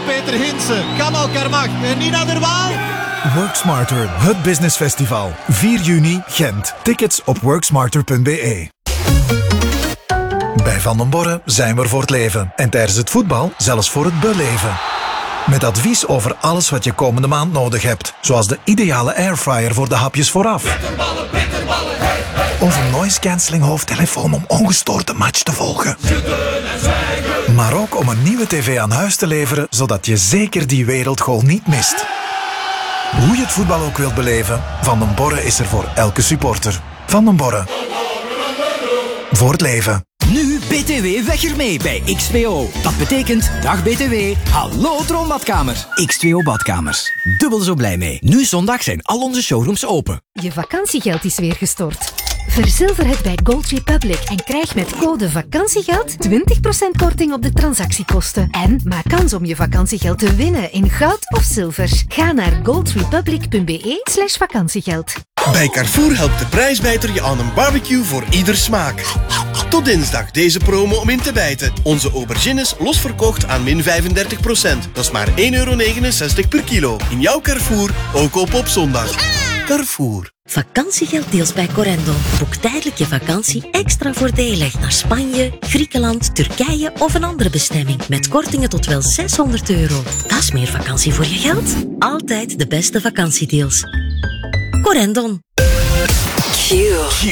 Peter Hinsen, Kamal Karmach en Nina de Waal. Work Smarter, het business festival. 4 juni, Gent. Tickets op worksmarter.be. Bij Van den Borre zijn we er voor het leven. En tijdens het voetbal zelfs voor het beleven. Met advies over alles wat je komende maand nodig hebt. Zoals de ideale airfryer voor de hapjes vooraf. Bitterballen, Of een noise cancelling hoofdtelefoon om ongestoord de match te volgen. Maar ook om een nieuwe tv aan huis te leveren, zodat je zeker die wereldgoal niet mist. Hoe je het voetbal ook wilt beleven, Van den Borre is er voor elke supporter. Van den Borre. Voor het leven. Nu BTW weg ermee bij X2O. Dat betekent, dag BTW, hallo Droombadkamer. X2O Badkamers. Dubbel zo blij mee. Nu zondag zijn al onze showrooms open. Je vakantiegeld is weer gestort. Verzilver het bij Gold Republic en krijg met code vakantiegeld 20% korting op de transactiekosten. En maak kans om je vakantiegeld te winnen in goud of zilver. Ga naar goldrepublic.be/vakantiegeld. Bij Carrefour helpt de prijsbijter je aan een barbecue voor ieder smaak. Tot dinsdag deze promo om in te bijten. Onze aubergines losverkocht aan min 35%. Dat is maar €1,69 per kilo. In jouw Carrefour, ook op zondag. Carrefour. Vakantiegeld deals bij Corendon. Boek tijdelijk je vakantie extra voordelig naar Spanje, Griekenland, Turkije of een andere bestemming. Met kortingen tot wel €600. Dat is meer vakantie voor je geld. Altijd de beste vakantiedeals. Corendon.